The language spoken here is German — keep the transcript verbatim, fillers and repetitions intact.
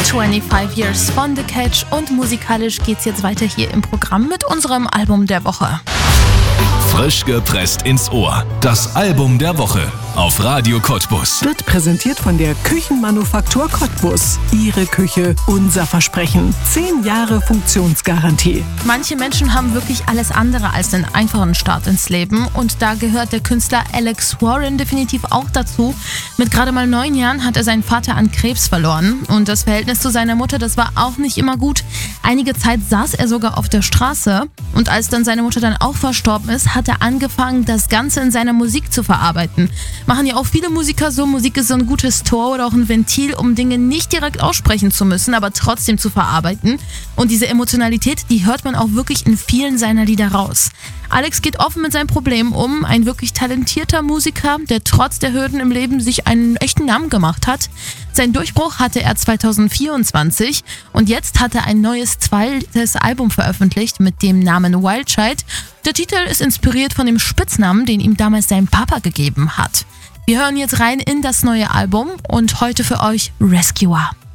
fünfundzwanzig Years von The Catch und musikalisch geht's jetzt weiter hier im Programm mit unserem Album der Woche. Frisch gepresst ins Ohr. Das Album der Woche auf Radio Cottbus. Wird präsentiert von der Küchenmanufaktur Cottbus. Ihre Küche, unser Versprechen. Zehn Jahre Funktionsgarantie. Manche Menschen haben wirklich alles andere als einen einfachen Start ins Leben und da gehört der Künstler Alex Warren definitiv auch dazu. Mit gerade mal neun Jahren hat er seinen Vater an Krebs verloren und das Verhältnis zu seiner Mutter, das war auch nicht immer gut. Einige Zeit saß er sogar auf der Straße und als dann seine Mutter dann auch verstorben ist, hat er angefangen, das Ganze in seiner Musik zu verarbeiten. Machen ja auch viele Musiker so. Musik ist so ein gutes Tor oder auch ein Ventil, um Dinge nicht direkt aussprechen zu müssen, aber trotzdem zu verarbeiten. Und diese Emotionalität, die hört man auch wirklich in vielen seiner Lieder raus. Alex geht offen mit seinem Problem um, ein wirklich talentierter Musiker, der trotz der Hürden im Leben sich einen echten Namen gemacht hat. Seinen Durchbruch hatte er zwanzig vierundzwanzig und jetzt hat er ein neues zweites Album veröffentlicht mit dem Namen Wild Child. Der Titel ist inspiriert von dem Spitznamen, den ihm damals sein Papa gegeben hat. Wir hören jetzt rein in das neue Album und heute für euch Rescuer.